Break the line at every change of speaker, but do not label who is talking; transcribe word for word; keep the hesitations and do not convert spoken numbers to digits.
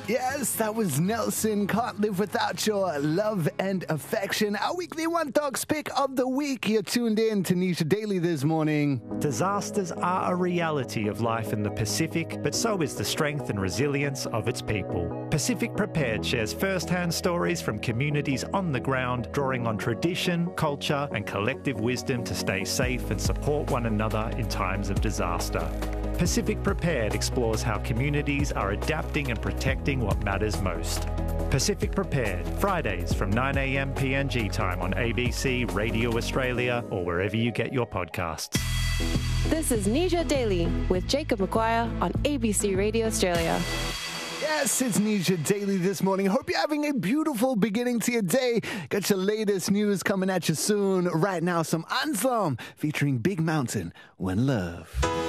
Yes, that was Nelson. Can't live without your love and affection. Our weekly One Dogs pick of the week. You're tuned in to Nisha Daily this morning.
Disasters are a reality of life in the Pacific, but so is the strength and resilience of its people. Pacific Prepared shares first-hand stories from communities on the ground, drawing on tradition, culture, and collective wisdom to stay safe and support one another in times of disaster. Pacific Prepared explores how communities are adapting and protecting what matters most. Pacific Prepared, Fridays from nine a.m. P N G time on A B C, Radio Australia, or wherever you get your podcasts.
This is Nisha Daily with Jacob McGuire on A B C Radio Australia.
Yes, it's Nisha Daily this morning. Hope you're having a beautiful beginning to your day. Got your latest news coming at you soon. Right now, some Anselm featuring Big Mountain, One Love.